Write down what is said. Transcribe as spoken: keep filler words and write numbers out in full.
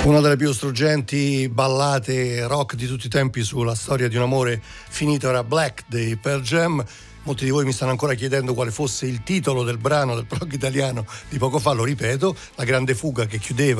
Una delle più struggenti ballate rock di tutti i tempi sulla storia di un amore finito era Black dei Pearl Jam. Molti di voi mi stanno ancora chiedendo quale fosse il titolo del brano del prog italiano di poco fa, lo ripeto, La grande fuga che chiudeva